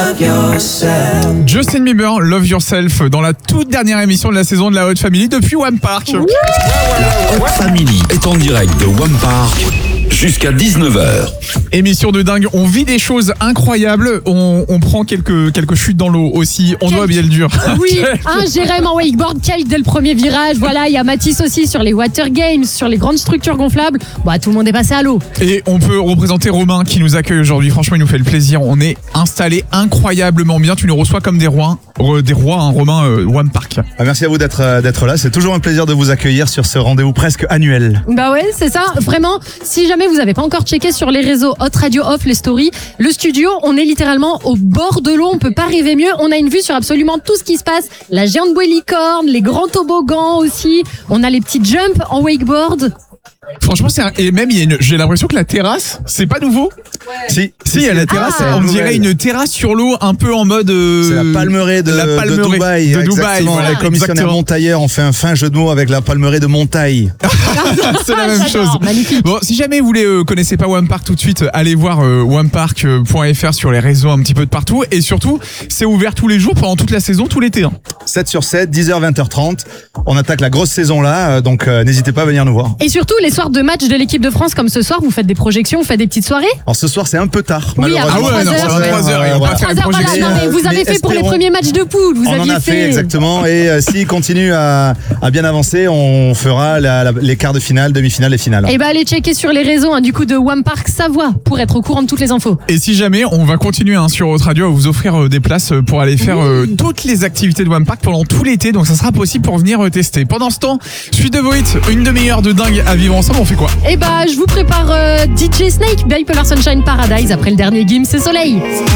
Justin Bieber, Love Yourself, dans la toute dernière émission de la saison de la Hot Family depuis One Park. La Hot Family est en direct de One Park jusqu'à 19h. Émission de dingue, on vit des choses incroyables, on prend quelques chutes dans l'eau aussi, on doit bien le dire. Oui, Jérém en wakeboard, Kyle dès le premier virage, voilà, il y a Mathis aussi sur les water games, sur les grandes structures gonflables, tout le monde est passé à l'eau. Et on peut représenter Romain qui nous accueille aujourd'hui, franchement il nous fait le plaisir, on est installé incroyablement bien, tu nous reçois comme des rois, Romain, One Park. Merci à vous d'être là, c'est toujours un plaisir de vous accueillir sur ce rendez-vous presque annuel. Bah ouais, c'est ça, vraiment, si jamais vous n'avez pas encore checké sur les réseaux Hot Radio Off, les stories, le studio, on est littéralement au bord de l'eau, on peut pas rêver mieux, on a une vue sur absolument tout ce qui se passe, la géante bouée licorne, les grands toboggans aussi, on a les petits jumps en wakeboard. Franchement, et même j'ai l'impression que la terrasse, c'est pas nouveau. Si, il y a la terrasse, on dirait une terrasse sur l'eau, un peu en mode. C'est la palmeraie de Dubaï. De Dubaï, voilà, les commissionnaires montailleurs ont fait un fin jeu de mots avec la palmeraie de Montaille. C'est la même chose. Magnifique. Bon, si jamais vous connaissez pas One Park tout de suite, allez voir onepark.fr sur les réseaux un petit peu de partout. Et surtout, c'est ouvert tous les jours pendant toute la saison, tout l'été. 7 sur 7, 10h, 20h30. On attaque la grosse saison là, donc n'hésitez pas à venir nous voir. Et surtout, les soirs de match de l'équipe de France comme ce soir, vous faites des projections, vous faites des petites soirées? Alors ce soir, c'est un peu tard. Oui, malheureusement. à 23h, on va faire les projections. Voilà, vous avez fait pour les premiers matchs de poule, vous on aviez en a fait exactement. Et s'il continue à bien avancer, on fera les quarts de finale, demi-finale et finale. Et allez checker sur les réseaux du coup de One Park Savoie pour être au courant de toutes les infos. Et si jamais, on va continuer sur Hot Radio à vous offrir des places pour aller faire toutes les activités de One Park pendant tout l'été, donc ça sera possible pour venir tester. Pendant ce temps, suite de vos hits, une demi-heure de dingue à vivre ensemble, on fait quoi? Je vous prépare DJ Snake, Bipolar Sunshine Paradise après le dernier Gims et Soleil.